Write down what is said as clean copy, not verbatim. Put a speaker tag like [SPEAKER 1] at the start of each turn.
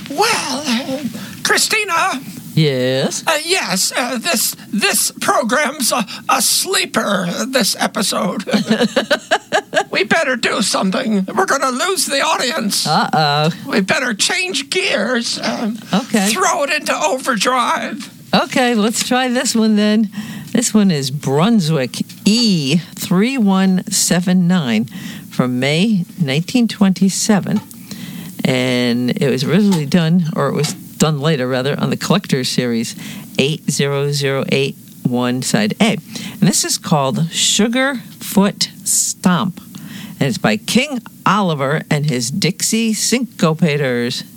[SPEAKER 1] Well, Christina.
[SPEAKER 2] Yes?
[SPEAKER 1] Yes, this program's a sleeper, this episode. We better do something. We're going to lose the audience.
[SPEAKER 2] Uh-oh.
[SPEAKER 1] We better change gears.
[SPEAKER 2] Okay.
[SPEAKER 1] Throw it into overdrive.
[SPEAKER 2] Okay, let's try this one then. This one is Brunswick E3179 from May 1927. And it was originally done, or it was done later rather, on the Collector's Series 80081 Side A. And this is called Sugarfoot Stomp. And it's by King Oliver and his Dixie Syncopators.